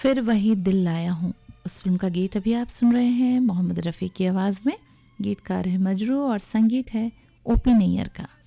फिर वही दिल लाया हूँ, उस फिल्म का गीत अभी आप सुन रहे हैं मोहम्मद रफ़ी की आवाज़ में। गीतकार है मजरू और संगीत है ओपी नैयर का।